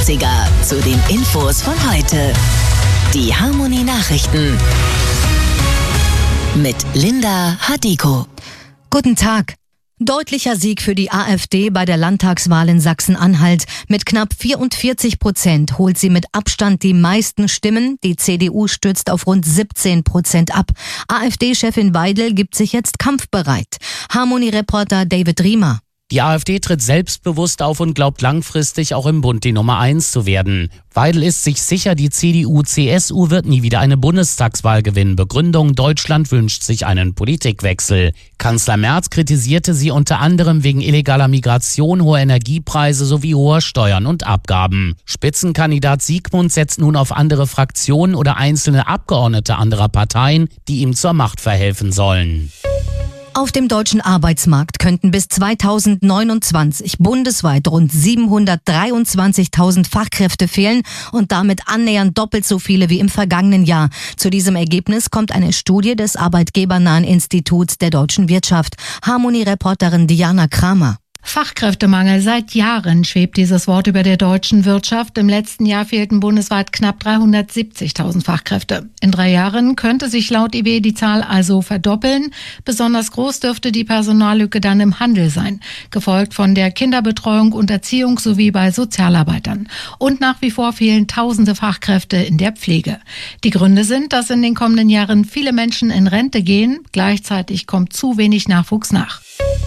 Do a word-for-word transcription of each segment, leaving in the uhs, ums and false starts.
achtziger zu den Infos von heute. Die Harmony Nachrichten mit Linda Hadiko. Guten Tag. Deutlicher Sieg für die AfD bei der Landtagswahl in Sachsen-Anhalt. Mit knapp vierundvierzig Prozent holt sie mit Abstand die meisten Stimmen. Die C D U stürzt auf rund siebzehn Prozent ab. AfD-Chefin Weidel gibt sich jetzt kampfbereit. Harmony-Reporter David Riemer. Die AfD tritt selbstbewusst auf und glaubt langfristig auch im Bund die Nummer eins zu werden. Weidel ist sich sicher, die C D U C S U wird nie wieder eine Bundestagswahl gewinnen. Begründung: Deutschland wünscht sich einen Politikwechsel. Kanzler Merz kritisierte sie unter anderem wegen illegaler Migration, hoher Energiepreise sowie hoher Steuern und Abgaben. Spitzenkandidat Siegmund setzt nun auf andere Fraktionen oder einzelne Abgeordnete anderer Parteien, die ihm zur Macht verhelfen sollen. Auf dem deutschen Arbeitsmarkt könnten bis zweitausendneunundzwanzig bundesweit rund siebenhundertdreiundzwanzigtausend Fachkräfte fehlen und damit annähernd doppelt so viele wie im vergangenen Jahr. Zu diesem Ergebnis kommt eine Studie des Arbeitgebernahen Instituts der deutschen Wirtschaft. Harmony-Reporterin Diana Kramer. Fachkräftemangel. Seit Jahren schwebt dieses Wort über der deutschen Wirtschaft. Im letzten Jahr fehlten bundesweit knapp dreihundertsiebzigtausend Fachkräfte. In drei Jahren könnte sich laut I W die Zahl also verdoppeln. Besonders groß dürfte die Personallücke dann im Handel sein, gefolgt von der Kinderbetreuung und Erziehung sowie bei Sozialarbeitern. Und nach wie vor fehlen tausende Fachkräfte in der Pflege. Die Gründe sind, dass in den kommenden Jahren viele Menschen in Rente gehen. Gleichzeitig kommt zu wenig Nachwuchs nach.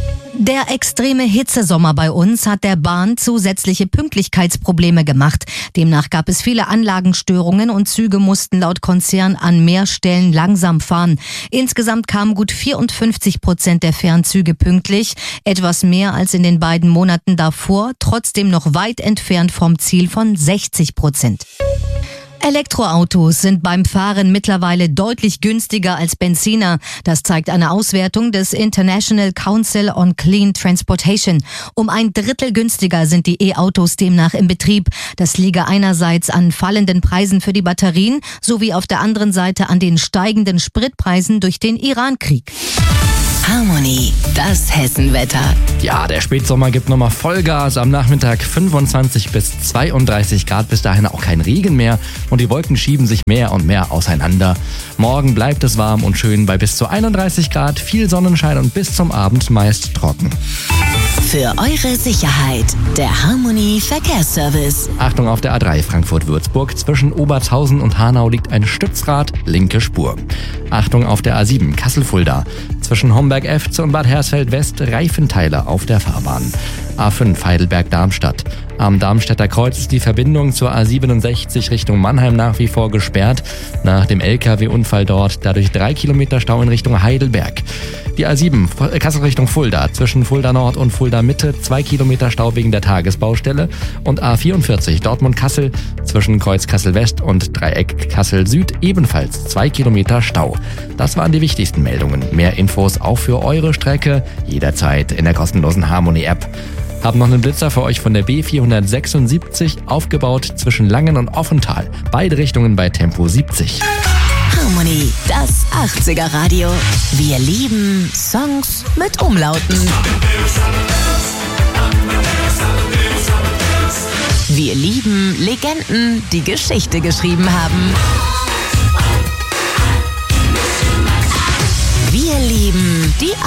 Der extreme Hitzesommer bei uns hat der Bahn zusätzliche Pünktlichkeitsprobleme gemacht. Demnach gab es viele Anlagenstörungen und Züge mussten laut Konzern an mehr Stellen langsam fahren. Insgesamt kamen gut vierundfünfzig Prozent der Fernzüge pünktlich, etwas mehr als in den beiden Monaten davor, trotzdem noch weit entfernt vom Ziel von sechzig Prozent. Elektroautos sind beim Fahren mittlerweile deutlich günstiger als Benziner. Das zeigt eine Auswertung des International Council on Clean Transportation. Um ein Drittel günstiger sind die E-Autos demnach im Betrieb. Das liege einerseits an fallenden Preisen für die Batterien sowie auf der anderen Seite an den steigenden Spritpreisen durch den Iran-Krieg. Harmony, das Hessenwetter. Ja, der Spätsommer gibt nochmal Vollgas. Am Nachmittag fünfundzwanzig bis zweiunddreißig Grad, bis dahin auch kein Regen mehr und die Wolken schieben sich mehr und mehr auseinander. Morgen bleibt es warm und schön bei bis zu einunddreißig Grad, viel Sonnenschein und bis zum Abend meist trocken. Für eure Sicherheit, der Harmony Verkehrsservice. Achtung auf der A drei Frankfurt-Würzburg. Zwischen Obertshausen und Hanau liegt ein Stützrad, linke Spur. Achtung auf der A sieben Kassel-Fulda. Zwischen Homberg-Efze und Bad Hersfeld-West Reifenteile auf der Fahrbahn. A fünf Heidelberg-Darmstadt. Am Darmstädter Kreuz ist die Verbindung zur A siebenundsechzig Richtung Mannheim nach wie vor gesperrt. Nach dem L K W-Unfall dort dadurch drei Kilometer Stau in Richtung Heidelberg. Die A sieben Kassel Richtung Fulda. Zwischen Fulda Nord und Fulda Mitte zwei Kilometer Stau wegen der Tagesbaustelle. Und A vierundvierzig Dortmund-Kassel zwischen Kreuz Kassel-West und Dreieck Kassel-Süd ebenfalls zwei Kilometer Stau. Das waren die wichtigsten Meldungen. Mehr Infos auch für eure Strecke jederzeit in der kostenlosen Harmony-App. Haben noch einen Blitzer für euch von der B vierhundertsechsundsiebzig, aufgebaut zwischen Langen und Offental. Beide Richtungen bei Tempo siebzig. Harmony, das achtziger Radio. Wir lieben Songs mit Umlauten. Wir lieben Legenden, die Geschichte geschrieben haben. Wir lieben die